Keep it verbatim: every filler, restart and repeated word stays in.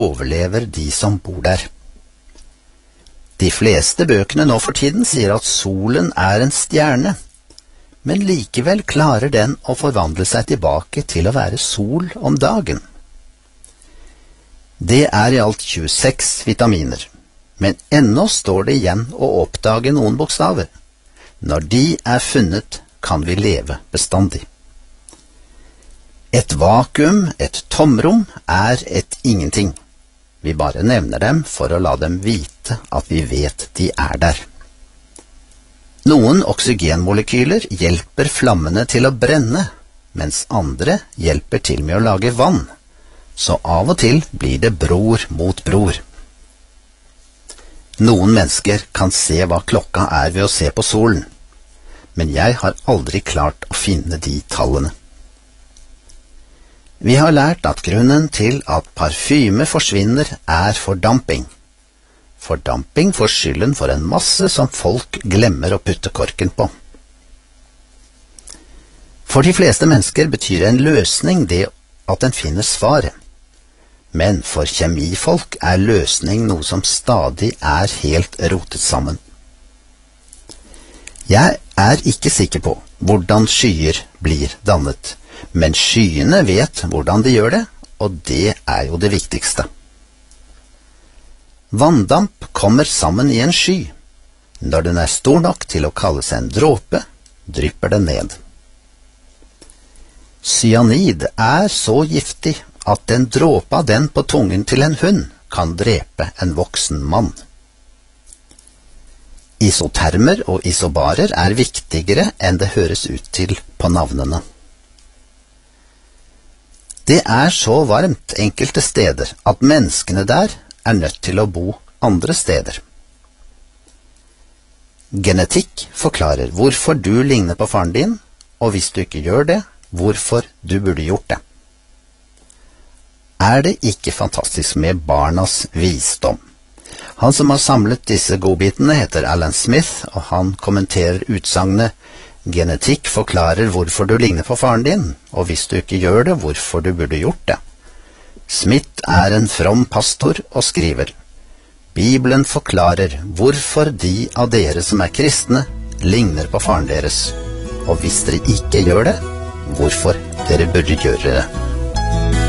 overlever de som bor der. De fleste bøkene nå for tiden sier at solen er en stjerne, men likevel klarer den å forvandle seg tilbake til å være sol om dagen. Det er i alt tjueseks vitaminer, men ennå står det igjen å oppdage noen bokstaver. Når de er funnet, kan vi leve bestandig. Et vakuum, et tomrom, er et ingenting. Vi bare nevner dem for å la dem vite at vi vet de er der. Noen oksygenmolekyler hjelper flammene til å brenne, mens andre hjelper til med å lage vann. Så av og til blir det bror mot bror. Noen mennesker kan se hva klokka er ved å se på solen, men jeg har aldri klart å finne de tallene. Vi har lært at grunnen til at parfyme forsvinner er fordamping. Fordamping får skylden for en masse som folk glemmer å putte korken på. For de fleste mennesker betyr en løsning det at den finner svaret. Men for kjemifolk er løsning noe som stadig er helt rotet sammen. Jeg er ikke sikker på hvordan skyer blir dannet, men skyene vet hvordan de gjør det, og det er jo det viktigste. Vanndamp kommer sammen i en sky. Når den er stor nok til å kalles en dråpe, drypper den ned. Cyanid er så giftig at en dråpe av den på tungen til en hund kan drepe en voksen mann. Isotermer og isobarer er viktigere enn det høres ut til på navnene. Det er så varmt enkelte steder at menneskene der er nødt til å bo andre steder. Genetikk forklarer hvorfor du ligner på faren din, og hvis du ikke gjør det, hvorfor du burde gjort det. Er det ikke fantastisk med barnas visdom? Han som har samlet disse godbitene heter Alan Smith, og han kommenterer utsagnet «Genetikk forklarer hvorfor du ligner på faren din, og hvis du ikke gjør det, hvorfor du burde gjort det». Smith er en from pastor og skriver «Bibelen forklarer hvorfor de av dere som er kristne ligner på faren deres, og hvis dere ikke gjør det, hvorfor dere burde gjøre det».